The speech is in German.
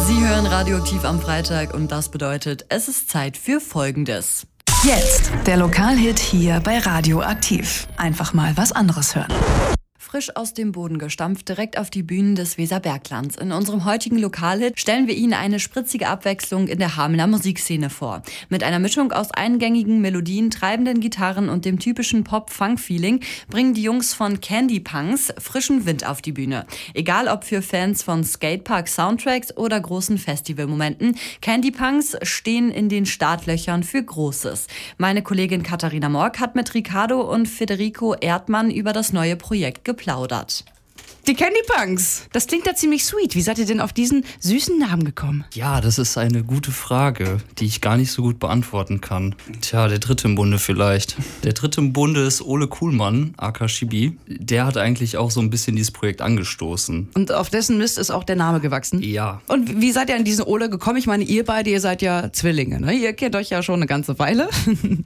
Sie hören Radioaktiv am Freitag und das bedeutet, es ist Zeit für Folgendes. Jetzt der Lokalhit hier bei Radioaktiv. Einfach mal was anderes hören. Frisch aus dem Boden gestampft, direkt auf die Bühnen des Weserberglands. In unserem heutigen Lokalhit stellen wir Ihnen eine spritzige Abwechslung in der Hamelner Musikszene vor. Mit einer Mischung aus eingängigen Melodien, treibenden Gitarren und dem typischen Pop-Funk-Feeling bringen die Jungs von Candy Punks frischen Wind auf die Bühne. Egal ob für Fans von Skatepark-Soundtracks oder großen Festivalmomenten, Candy Punks stehen in den Startlöchern für Großes. Meine Kollegin Katharina Morg hat mit Ricardo und Federico Erdmann über das neue Projekt geplaudert. Die Candy Punks, das klingt ja ziemlich sweet. Wie seid ihr denn auf diesen süßen Namen gekommen? Ja, das ist eine gute Frage, die ich gar nicht so gut beantworten kann. Tja, der Dritte im Bunde vielleicht. Der Dritte im Bunde ist Ole Kuhlmann, aka Shibi. Der hat eigentlich auch so ein bisschen dieses Projekt angestoßen. Und auf dessen Mist ist auch der Name gewachsen? Ja. Und wie seid ihr an diesen Ole gekommen? Ich meine, ihr beide, ihr seid ja Zwillinge, ne? Ihr kennt euch ja schon eine ganze Weile.